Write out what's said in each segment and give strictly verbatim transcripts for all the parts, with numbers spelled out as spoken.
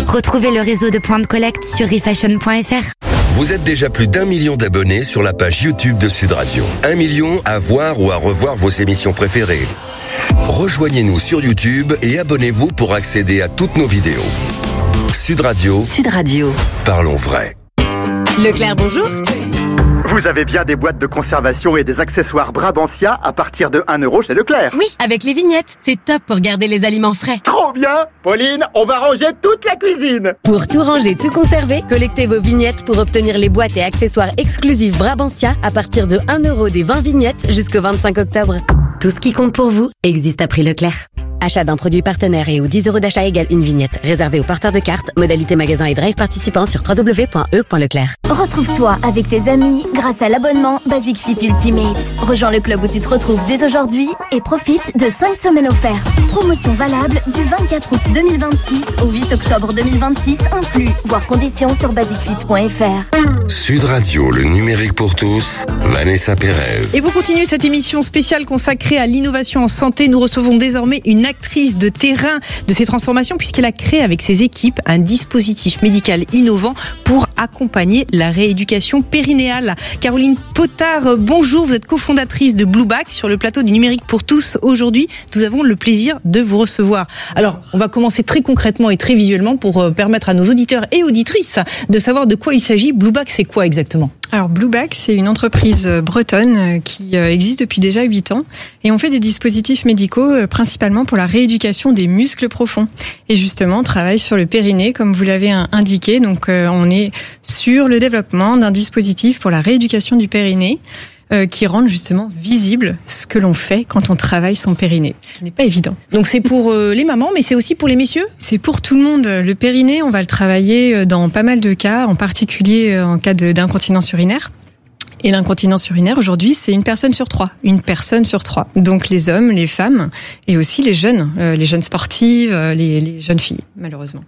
Retrouvez le réseau de points de collecte sur refashion point f r. Vous êtes déjà plus d'un million d'abonnés sur la page YouTube de Sud Radio. Un million à voir ou à revoir vos émissions préférées. Rejoignez-nous sur YouTube et abonnez-vous pour accéder à toutes nos vidéos. Sud Radio. Sud Radio. Parlons vrai. Leclerc, bonjour. Vous avez bien des boîtes de conservation et des accessoires Brabantia à partir de un euro chez Leclerc. Oui, avec les vignettes. C'est top pour garder les aliments frais. Trop bien. Pauline, on va ranger toute la cuisine. Pour tout ranger, tout conserver, collectez vos vignettes pour obtenir les boîtes et accessoires exclusifs Brabantia à partir de un euro des vingt vignettes jusqu'au vingt-cinq octobre. Tout ce qui compte pour vous existe à prix Leclerc. Achat d'un produit partenaire et ou dix euros d'achat égale une vignette. Réservé aux porteurs de cartes. Modalité magasin et drive participants sur w w w point e point leclerc. Retrouve-toi avec tes amis grâce à l'abonnement Basic Fit Ultimate. Rejoins le club où tu te retrouves dès aujourd'hui et profite de cinq semaines offertes. Promotion valable du vingt-quatre août deux mille vingt-six au huit octobre deux mille vingt-six inclus. Voir conditions sur basic fit point f r. Sud Radio, le numérique pour tous, Vanessa Pérez. Et pour continuer cette émission spéciale consacrée à l'innovation en santé, nous recevons désormais une actrice de terrain de ces transformations puisqu'elle a créé avec ses équipes un dispositif médical innovant pour accompagner la rééducation périnéale. Caroline Potard, bonjour, vous êtes cofondatrice de Blueback sur le plateau du numérique pour tous. Aujourd'hui, nous avons le plaisir de vous recevoir. Alors, on va commencer très concrètement et très visuellement pour permettre à nos auditeurs et auditrices de savoir de quoi il s'agit. Blueback, c'est quoi exactement ? Alors Blueback, c'est une entreprise bretonne qui existe depuis déjà huit ans et on fait des dispositifs médicaux principalement pour la rééducation des muscles profonds. Et justement, on travaille sur le périnée comme vous l'avez indiqué. Donc on est sur le développement d'un dispositif pour la rééducation du périnée euh, qui rende justement visible ce que l'on fait quand on travaille son périnée, ce qui n'est pas évident. Donc c'est pour euh, les mamans, mais c'est aussi pour les messieurs ? C'est pour tout le monde. Le périnée, on va le travailler dans pas mal de cas, en particulier en cas de, d'incontinence urinaire. Et l'incontinence urinaire, aujourd'hui, c'est une personne sur trois. Une personne sur trois. Donc les hommes, les femmes et aussi les jeunes, euh, les jeunes sportives, euh, les, les jeunes filles, malheureusement.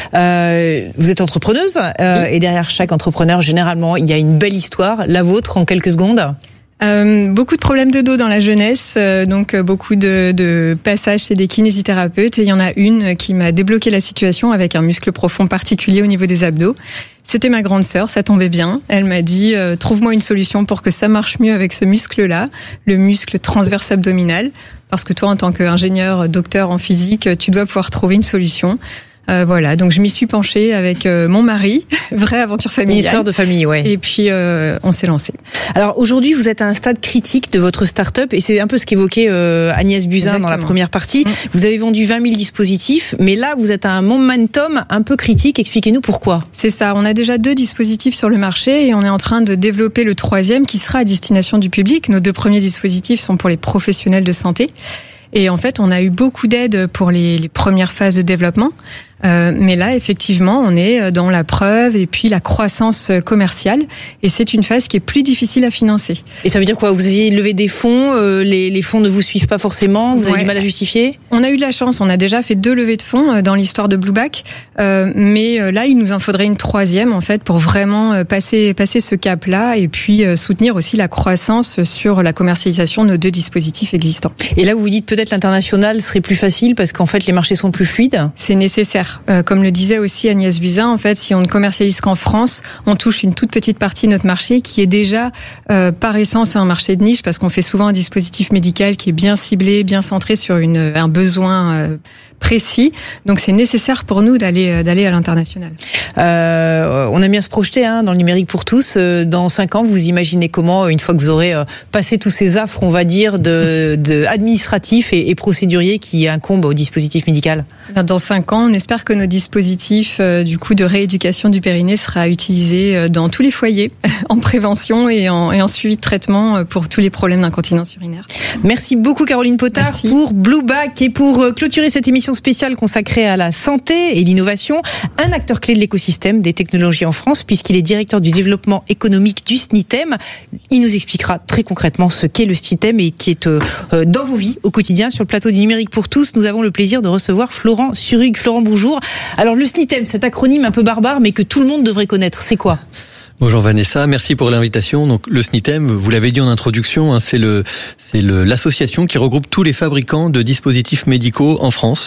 Euh, vous êtes entrepreneuse euh, oui. Et derrière chaque entrepreneur, généralement, il y a une belle histoire. La vôtre, en quelques secondes ? Euh, beaucoup de problèmes de dos dans la jeunesse, euh, donc euh, beaucoup de, de passages chez des kinésithérapeutes. Et il y en a une qui m'a débloqué la situation avec un muscle profond particulier au niveau des abdos. C'était ma grande sœur, ça tombait bien. Elle m'a dit euh, trouve-moi une solution pour que ça marche mieux avec ce muscle-là, le muscle transverse abdominal, parce que toi, en tant qu'ingénieur, docteur en physique, tu dois pouvoir trouver une solution. Euh, voilà, donc je m'y suis penchée avec euh, mon mari, vraie aventure familiale. Une histoire de famille, ouais. Et puis euh, on s'est lancé. Alors aujourd'hui, vous êtes à un stade critique de votre start-up et c'est un peu ce qu'évoquait euh, Agnès Buzyn Exactement. Dans la première partie. Mmh. Vous avez vendu vingt mille dispositifs, mais là vous êtes à un momentum un peu critique. Expliquez-nous pourquoi. C'est ça, on a déjà deux dispositifs sur le marché et on est en train de développer le troisième qui sera à destination du public. Nos deux premiers dispositifs sont pour les professionnels de santé. Et en fait, on a eu beaucoup d'aide pour les, les premières phases de développement. Euh, mais là, effectivement, on est dans la preuve et puis la croissance commerciale. Et c'est une phase qui est plus difficile à financer. Et ça veut dire quoi ? Vous avez levé des fonds, euh, les, les fonds ne vous suivent pas forcément, vous avez ouais. du mal à justifier ? On a eu de la chance, on a déjà fait deux levées de fonds dans l'histoire de Blueback. Euh, mais là, il nous en faudrait une troisième, en fait, pour vraiment passer, passer ce cap-là et puis soutenir aussi la croissance sur la commercialisation de nos deux dispositifs existants. Et là, vous vous dites peut-être l'international serait plus facile parce qu'en fait, les marchés sont plus fluides ? C'est nécessaire. Euh, comme le disait aussi Agnès Buzyn, en fait, si on ne commercialise qu'en France, on touche une toute petite partie de notre marché qui est déjà, euh, par essence, un marché de niche parce qu'on fait souvent un dispositif médical qui est bien ciblé, bien centré sur une, un besoin euh, précis. Donc, c'est nécessaire pour nous d'aller, d'aller à l'international. Euh, on aime bien se projeter hein, dans le numérique pour tous. Dans cinq ans, vous imaginez comment, une fois que vous aurez passé tous ces affres, on va dire, de, de administratifs et, et procéduriers qui incombent au dispositif médical ? Dans cinq ans, on espère que nos dispositifs euh, du coup de rééducation du périnée sera utilisés dans tous les foyers en prévention et en, et en suivi de traitement pour tous les problèmes d'incontinence urinaire. Merci beaucoup Caroline Potard Merci. Pour Blueback et pour clôturer cette émission spéciale consacrée à la santé et l'innovation, un acteur clé de l'écosystème des technologies en France puisqu'il est directeur du développement économique du SNITEM. Il nous expliquera très concrètement ce qu'est le SNITEM et qui est euh, dans vos vies au quotidien. Sur le plateau du numérique pour tous, nous avons le plaisir de recevoir Florent Surrugue. Florent, bonjour. Alors le SNITEM, cet acronyme un peu barbare mais que tout le monde devrait connaître, c'est quoi ? Bonjour Vanessa, merci pour l'invitation. Donc le SNITEM, vous l'avez dit en introduction, hein, c'est le c'est le l'association qui regroupe tous les fabricants de dispositifs médicaux en France.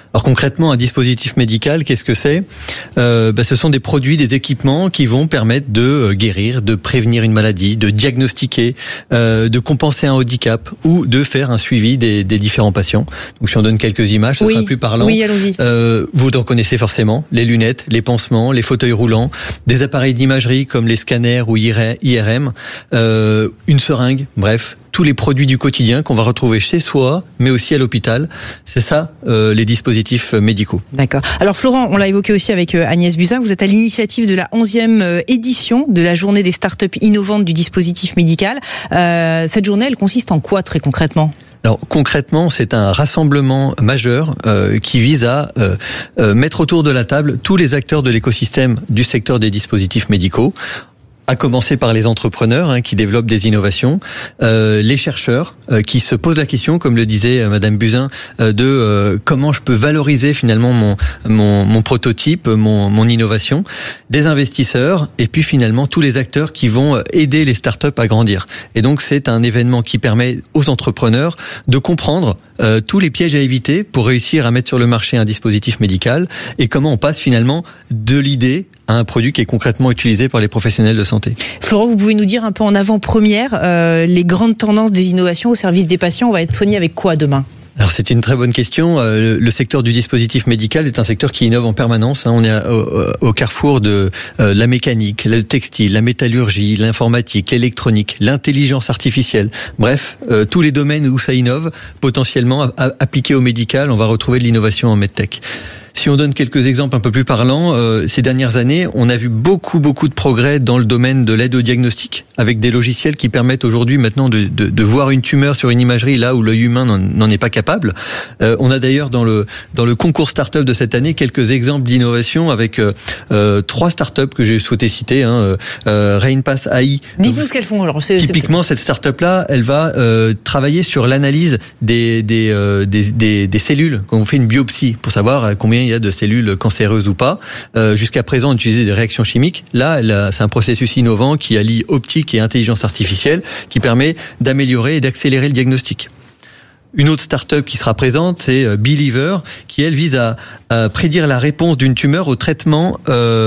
Alors concrètement, un dispositif médical, qu'est-ce que c'est ? euh, bah, Ce sont des produits, des équipements qui vont permettre de guérir, de prévenir une maladie, de diagnostiquer, euh, de compenser un handicap ou de faire un suivi des, des différents patients. Donc si on donne quelques images, ce oui. sera plus parlant. Oui, allons-y. Euh, vous en connaissez forcément, les lunettes, les pansements, les fauteuils roulants, des appareils d'imagerie comme les scanners ou I R M, euh, une seringue, bref, tous les produits du quotidien qu'on va retrouver chez soi, mais aussi à l'hôpital. C'est ça, euh, les dispositifs médicaux. D'accord. Alors Florent, on l'a évoqué aussi avec Agnès Buzyn, vous êtes à l'initiative de la onzième édition de la journée des startups innovantes du dispositif médical. Euh, cette journée, elle consiste en quoi très concrètement ? Alors concrètement, c'est un rassemblement majeur euh, qui vise à euh, euh, mettre autour de la table tous les acteurs de l'écosystème du secteur des dispositifs médicaux, à commencer par les entrepreneurs hein, qui développent des innovations, euh, les chercheurs euh, qui se posent la question, comme le disait euh, Madame Buzyn, euh, de euh, comment je peux valoriser finalement mon mon, mon prototype, mon, mon innovation, des investisseurs et puis finalement tous les acteurs qui vont aider les startups à grandir. Et donc c'est un événement qui permet aux entrepreneurs de comprendre euh, tous les pièges à éviter pour réussir à mettre sur le marché un dispositif médical et comment on passe finalement de l'idée à un produit qui est concrètement utilisé par les professionnels de santé. Florent, vous pouvez nous dire un peu en avant-première euh, les grandes tendances des innovations au service des patients. On va être soigné avec quoi demain ? Alors c'est une très bonne question. Euh, le secteur du dispositif médical est un secteur qui innove en permanence. Hein. On est au, au carrefour de euh, la mécanique, le textile, la métallurgie, l'informatique, l'électronique, l'intelligence artificielle. Bref, euh, tous les domaines où ça innove, potentiellement à, à, appliqué au médical, on va retrouver de l'innovation en medtech. Si on donne quelques exemples un peu plus parlants, euh, ces dernières années, on a vu beaucoup, beaucoup de progrès dans le domaine de l'aide au diagnostic, avec des logiciels qui permettent aujourd'hui maintenant de, de, de voir une tumeur sur une imagerie là où l'œil humain n'en est pas capable. Euh, on a d'ailleurs dans le dans le concours start-up de cette année quelques exemples d'innovation avec euh, euh, trois start-up que j'ai souhaité citer. Hein, euh, Rainpass A I. Dites-nous ce qu'elles font. Alors, c'est, typiquement, c'est cette start-up là, elle va euh, travailler sur l'analyse des des, euh, des des des cellules quand on fait une biopsie pour savoir combien il y a de cellules cancéreuses ou pas. Euh, jusqu'à présent, on utilisait des réactions chimiques. Là, là, c'est un processus innovant qui allie optique et intelligence artificielle qui permet d'améliorer et d'accélérer le diagnostic. Une autre start-up qui sera présente, c'est Believer, qui elle vise à, à prédire la réponse d'une tumeur au traitement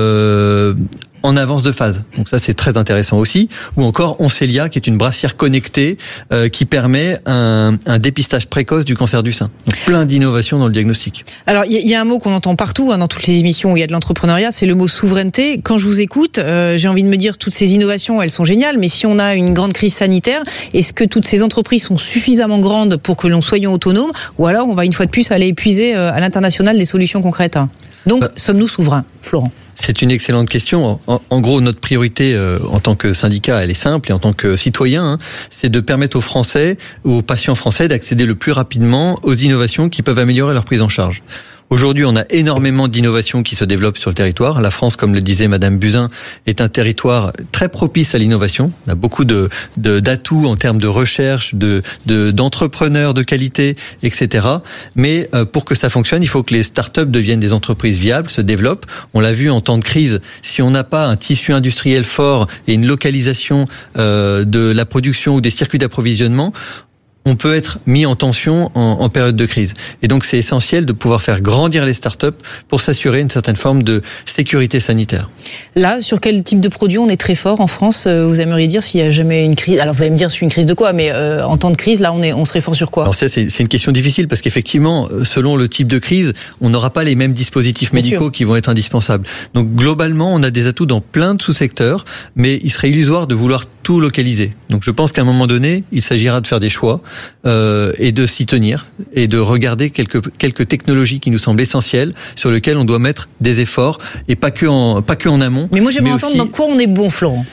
euh, en avance de phase. Donc ça, c'est très intéressant aussi. Ou encore Oncelia, qui est une brassière connectée euh, qui permet un, un dépistage précoce du cancer du sein. Donc plein d'innovations dans le diagnostic. Alors, il y, y a un mot qu'on entend partout hein, dans toutes les émissions où il y a de l'entrepreneuriat, c'est le mot souveraineté. Quand je vous écoute, euh, j'ai envie de me dire toutes ces innovations, elles sont géniales, mais si on a une grande crise sanitaire, est-ce que toutes ces entreprises sont suffisamment grandes pour que l'on soyons autonomes, ou alors on va une fois de plus aller épuiser euh, à l'international des solutions concrètes hein. Donc, bah, sommes-nous souverains, Florent ? C'est une excellente question. En, en gros, notre priorité euh, en tant que syndicat, elle est simple, et en tant que citoyen, hein, c'est de permettre aux Français ou aux patients français d'accéder le plus rapidement aux innovations qui peuvent améliorer leur prise en charge. Aujourd'hui, on a énormément d'innovations qui se développent sur le territoire. La France, comme le disait Madame Buzyn, est un territoire très propice à l'innovation. On a beaucoup de, de d'atouts en termes de recherche, de, de d'entrepreneurs de qualité, et cetera. Mais euh, pour que ça fonctionne, il faut que les startups deviennent des entreprises viables, se développent. On l'a vu en temps de crise. Si on n'a pas un tissu industriel fort et une localisation euh, de la production ou des circuits d'approvisionnement, on peut être mis en tension en, en période de crise. Et donc, c'est essentiel de pouvoir faire grandir les startups pour s'assurer une certaine forme de sécurité sanitaire. Là, sur quel type de produit on est très fort en France ? Vous aimeriez dire s'il n'y a jamais une crise ? Alors, vous allez me dire, c'est une crise de quoi ? Mais euh, en temps de crise, là, on est, on serait fort sur quoi ? Alors, ça, c'est, c'est une question difficile parce qu'effectivement, selon le type de crise, on n'aura pas les mêmes dispositifs Bien médicaux sûr. qui vont être indispensables. Donc, globalement, on a des atouts dans plein de sous-secteurs, mais il serait illusoire de vouloir tout localiser. Donc, je pense qu'à un moment donné, il s'agira de faire des choix. Euh, et de s'y tenir et de regarder quelques quelques technologies qui nous semblent essentielles sur lesquelles on doit mettre des efforts et pas que en pas que en amont. Mais moi j'aimerais mais entendre aussi... dans quoi on est bon, Florent.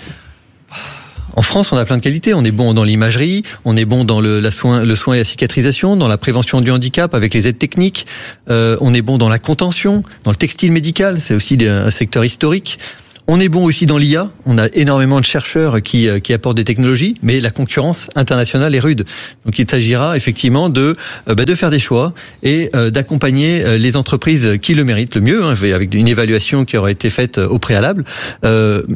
En France, on a plein de qualités. On est bon dans l'imagerie, on est bon dans le, la soin, le soin et la cicatrisation, dans la prévention du handicap avec les aides techniques. Euh, on est bon dans la contention, dans le textile médical. C'est aussi des, un secteur historique. On est bon aussi dans l'I A. On a énormément de chercheurs qui, qui apportent des technologies, mais la concurrence internationale est rude. Donc, il s'agira effectivement de, euh, bah, de faire des choix et euh, d'accompagner euh, les entreprises qui le méritent le mieux, hein, avec une évaluation qui aura été faite au préalable. Euh,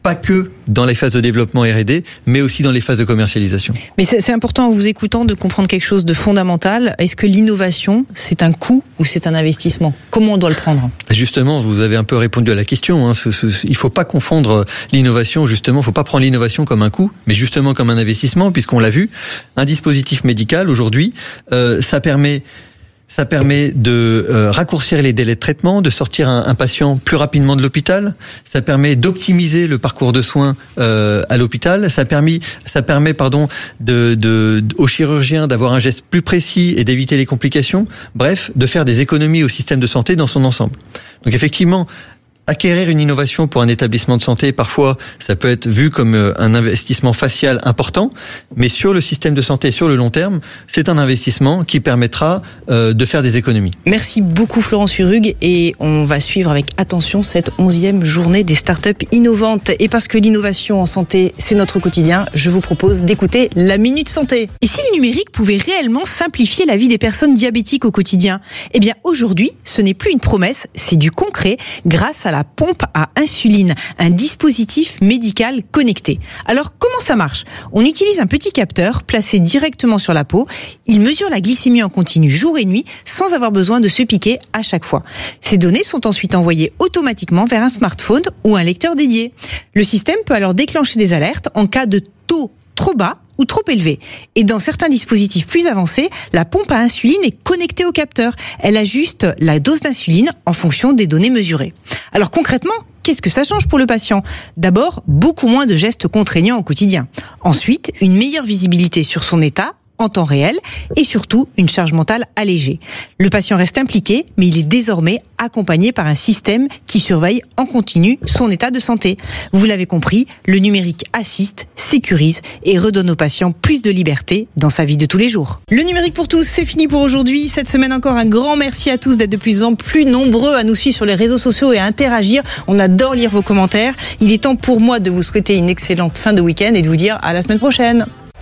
pas que dans les phases de développement R et D, mais aussi dans les phases de commercialisation. Mais c'est, c'est important en vous écoutant de comprendre quelque chose de fondamental. Est-ce que l'innovation, c'est un coût ou c'est un investissement ? Comment on doit le prendre ? Justement, vous avez un peu répondu à la question. Hein. Il ne faut pas confondre l'innovation, justement, il ne faut pas prendre l'innovation comme un coût, mais justement comme un investissement, puisqu'on l'a vu, un dispositif médical, aujourd'hui, euh, ça permet... Ça permet de euh, raccourcir les délais de traitement, de sortir un, un patient plus rapidement de l'hôpital. Ça permet d'optimiser le parcours de soins euh, à l'hôpital. Ça permet, ça permet, pardon, de, de, de, aux chirurgiens d'avoir un geste plus précis et d'éviter les complications. Bref, de faire des économies au système de santé dans son ensemble. Donc effectivement, acquérir une innovation pour un établissement de santé, parfois, ça peut être vu comme un investissement facial important, mais sur le système de santé, sur le long terme, c'est un investissement qui permettra euh, de faire des économies. Merci beaucoup Florence Urrugue, et on va suivre avec attention cette onzième journée des startups innovantes. Et parce que l'innovation en santé, c'est notre quotidien, je vous propose d'écouter la Minute Santé. Et si le numérique pouvait réellement simplifier la vie des personnes diabétiques au quotidien ? Eh bien aujourd'hui, ce n'est plus une promesse, c'est du concret, grâce à la la pompe à insuline, un dispositif médical connecté. Alors comment ça marche ? On utilise un petit capteur placé directement sur la peau. Il mesure la glycémie en continu jour et nuit sans avoir besoin de se piquer à chaque fois. Ces données sont ensuite envoyées automatiquement vers un smartphone ou un lecteur dédié. Le système peut alors déclencher des alertes en cas de taux trop bas ou trop élevé. Et dans certains dispositifs plus avancés, la pompe à insuline est connectée au capteur. Elle ajuste la dose d'insuline en fonction des données mesurées. Alors concrètement, qu'est-ce que ça change pour le patient ? D'abord, beaucoup moins de gestes contraignants au quotidien. Ensuite, une meilleure visibilité sur son état en temps réel et surtout une charge mentale allégée. Le patient reste impliqué, mais il est désormais accompagné par un système qui surveille en continu son état de santé. Vous l'avez compris, le numérique assiste, sécurise et redonne au patient plus de liberté dans sa vie de tous les jours. Le numérique pour tous, c'est fini pour aujourd'hui. Cette semaine encore, un grand merci à tous d'être de plus en plus nombreux à nous suivre sur les réseaux sociaux et à interagir. On adore lire vos commentaires. Il est temps pour moi de vous souhaiter une excellente fin de week-end et de vous dire à la semaine prochaine.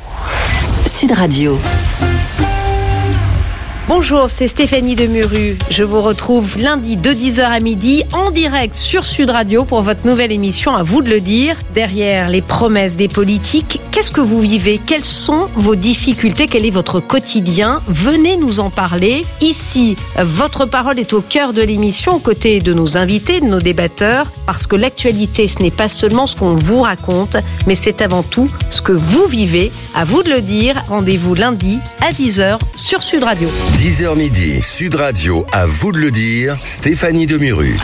Sud Radio. Bonjour, c'est Stéphanie Demuru. Je vous retrouve lundi de dix heures à midi en direct sur Sud Radio pour votre nouvelle émission À vous de le dire. Derrière les promesses des politiques, qu'est-ce que vous vivez ? Quelles sont vos difficultés ? Quel est votre quotidien ? Venez nous en parler. Ici, votre parole est au cœur de l'émission, aux côtés de nos invités, de nos débatteurs, parce que l'actualité, ce n'est pas seulement ce qu'on vous raconte, mais c'est avant tout ce que vous vivez. À vous de le dire. Rendez-vous lundi à dix heures sur Sud Radio. dix heures midi, Sud Radio, à vous de le dire, Stéphanie Demuru.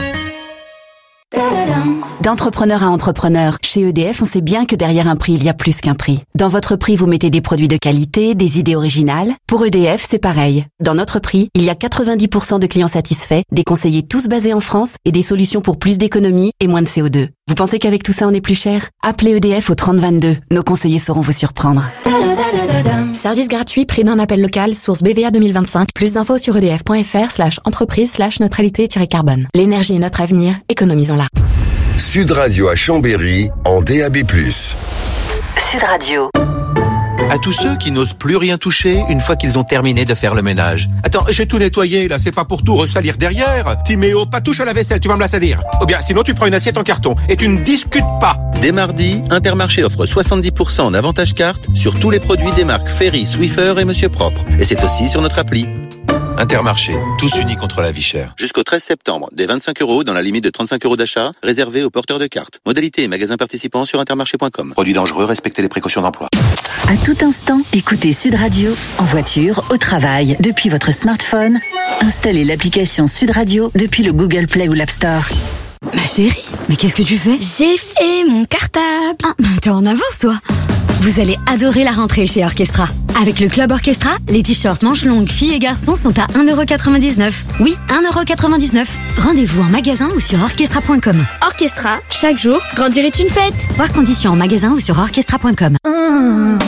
D'entrepreneur à entrepreneur, chez E D F, on sait bien que derrière un prix, il y a plus qu'un prix. Dans votre prix, vous mettez des produits de qualité, des idées originales. Pour E D F, c'est pareil. Dans notre prix, il y a quatre-vingt-dix pour cent de clients satisfaits, des conseillers tous basés en France et des solutions pour plus d'économie et moins de C O deux. Vous pensez qu'avec tout ça, on est plus cher ? Appelez E D F au trente vingt-deux. Nos conseillers sauront vous surprendre. Service gratuit, prix d'un appel local, source B V A deux mille vingt-cinq. Plus d'infos sur edf.fr slash entreprise slash neutralité-carbone. L'énergie est notre avenir, économisons-la. Sud Radio à Chambéry, en D A B plus. Sud Radio. À tous ceux qui n'osent plus rien toucher une fois qu'ils ont terminé de faire le ménage. Attends, j'ai tout nettoyé, là, c'est pas pour tout ressalir derrière. Timéo, pas touche à la vaisselle, tu vas me la salir. Ou bien, sinon tu prends une assiette en carton et tu ne discutes pas. Dès mardi, Intermarché offre soixante-dix pour cent en avantage carte sur tous les produits des marques Ferry, Swiffer et Monsieur Propre. Et c'est aussi sur notre appli. Intermarché, tous unis contre la vie chère. Jusqu'au treize septembre, des vingt-cinq euros dans la limite de trente-cinq euros d'achat, réservés aux porteurs de cartes. Modalité et magasins participants sur intermarché point com. Produits dangereux, respectez les précautions d'emploi. À tout instant, écoutez Sud Radio, en voiture, au travail, depuis votre smartphone. Installez l'application Sud Radio depuis le Google Play ou l'App Store. Ma chérie, mais qu'est-ce que tu fais ? J'ai fait mon cartable. Ah, mais t'es en avance, toi. Vous allez adorer la rentrée chez Orchestra. Avec le Club Orchestra, les t-shirts manches longues filles et garçons sont à un euro quatre-vingt-dix-neuf. Oui, un euro quatre-vingt-dix-neuf. Rendez-vous en magasin ou sur orchestra point com. Orchestra, chaque jour, grandir est une fête. Voir conditions en magasin ou sur orchestra point com. Mmh.